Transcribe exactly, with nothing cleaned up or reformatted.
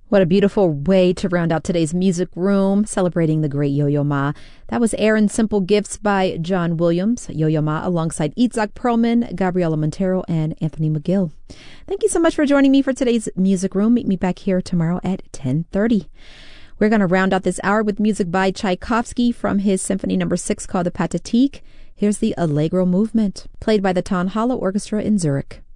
What a beautiful way to round out today's music room, celebrating the great Yo-Yo Ma. That was Air and Simple Gifts by John Williams, Yo-Yo Ma, alongside Itzhak Perlman, Gabriela Montero, and Anthony McGill. Thank you so much for joining me for today's music room. Meet me back here tomorrow at ten thirty. We're going to round out this hour with music by Tchaikovsky from his Symphony Number Six called the Pathetique. Here's the Allegro movement, played by the Tonhalle Orchestra in Zurich.